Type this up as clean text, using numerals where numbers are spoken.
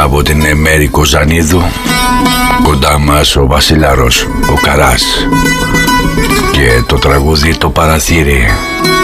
Από την Μέρη Κοζανίδου, κοντά μας ο Βασίλαρος ο Καράς και το τραγούδι «Το Παραθύρι».